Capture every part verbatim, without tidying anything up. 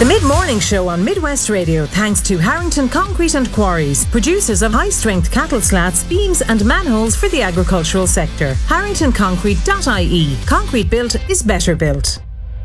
The Mid-Morning Show on Midwest Radio, thanks to Harrington Concrete and Quarries, producers of high-strength cattle slats, beams and manholes for the agricultural sector. harrington concrete dot I E. Concrete built is better built.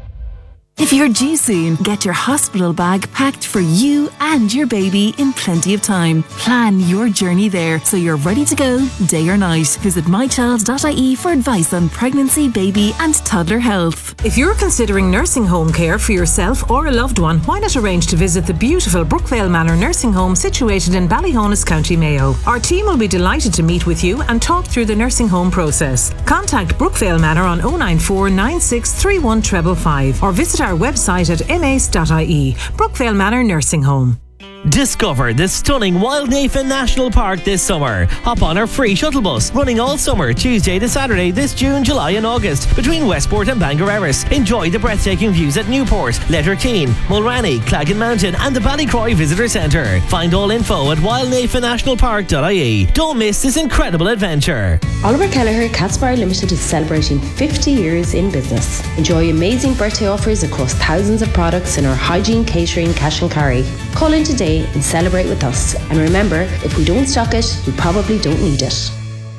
If you're due soon, get your hospital bag packed for you and your baby in plenty of time. Plan your journey there so you're ready to go day or night. Visit my child dot I E for advice on pregnancy, baby and toddler health. If you're considering nursing home care for yourself or a loved one, why not arrange to visit the beautiful Brookvale Manor Nursing Home situated in Ballyhonus, County Mayo. Our team will be delighted to meet with you and talk through the nursing home process. Contact Brookvale Manor on oh nine four nine six three one five five five or visit our website at m a c e dot I E. Brookvale Manor Nursing Home. Discover the stunning Wildnafen National Park this summer. Hop on our free shuttle bus, running all summer, Tuesday to Saturday, this June, July and August, between Westport and Bangor Erris. Enjoy the breathtaking views at Newport, Letterkeene, Mulranny, Claggan Mountain and the Ballycroy Visitor Centre. Find all info at wildnafen national park dot I E. Don't miss this incredible adventure. Oliver Kelleher Catsbar Limited is celebrating fifty years in business. Enjoy amazing birthday offers across thousands of products in our hygiene, catering, cash and carry. Call in today and celebrate with us. And remember, if we don't stock it, you probably don't need it.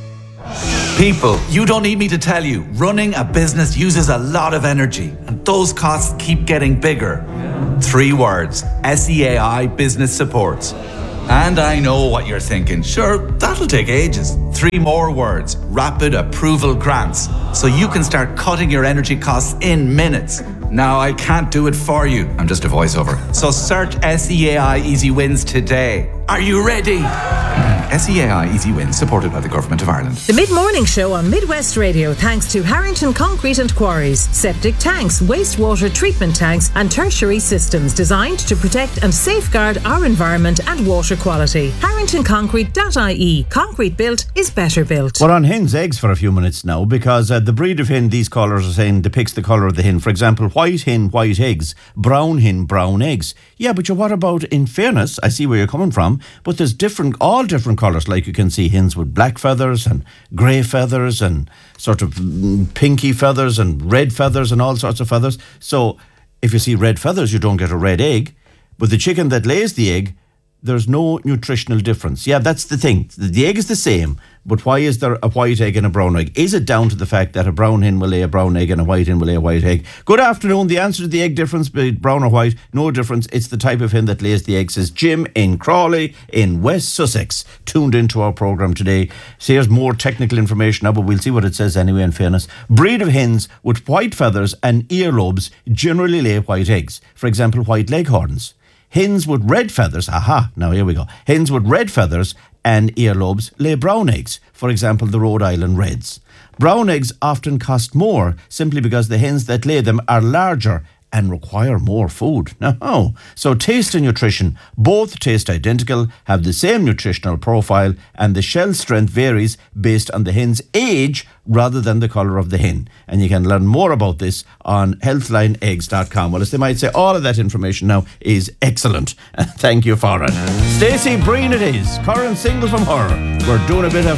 People, you don't need me to tell you, running a business uses a lot of energy and those costs keep getting bigger. Three words, S E A I Business Supports. And I know what you're thinking, sure, that'll take ages. Three more words, Rapid Approval Grants, so you can start cutting your energy costs in minutes. Now, I can't do it for you. I'm just a voiceover. So search S E A I Easy Wins today. Are you ready? S E A I Easy Wins, supported by the Government of Ireland. The Mid-Morning Show on Midwest Radio, thanks to Harrington Concrete and Quarries. Septic tanks, wastewater treatment tanks and tertiary systems designed to protect and safeguard our environment and water quality. harrington concrete dot I E. Concrete built is better built. We're on hen's eggs for a few minutes now because uh, the breed of hen these callers are saying depicts the colour of the hen. For example, white hen, white eggs, brown hen, brown eggs. Yeah, but you, what about, in fairness, I see where you're coming from, but there's different, all different colours. Like you can see hens with black feathers and grey feathers and sort of pinky feathers and red feathers and all sorts of feathers. So if you see red feathers, you don't get a red egg. But the chicken that lays the egg, there's no nutritional difference. Yeah, that's the thing. The egg is the same, but why is there a white egg and a brown egg? Is it down to the fact that a brown hen will lay a brown egg and a white hen will lay a white egg? Good afternoon. The answer to the egg difference, be it brown or white, no difference. It's the type of hen that lays the egg, says Jim in Crawley in West Sussex, tuned into our programme today. So here's more technical information now, but we'll see what it says anyway, in fairness. Breed of hens with white feathers and earlobes generally lay white eggs. For example, white leghorns. Hens with red feathers, aha, now here we go. Hens with red feathers and earlobes lay brown eggs. For example, the Rhode Island Reds. Brown eggs often cost more simply because the hens that lay them are larger and require more food. Now, oh, so taste and nutrition, both taste identical, have the same nutritional profile, and the shell strength varies based on the hen's age rather than the colour of the hen. And you can learn more about this on healthline eggs dot com. Well, as they might say, all of that information now is excellent. Thank you for it. Stacey Breen it is, current single from her. We're doing a bit of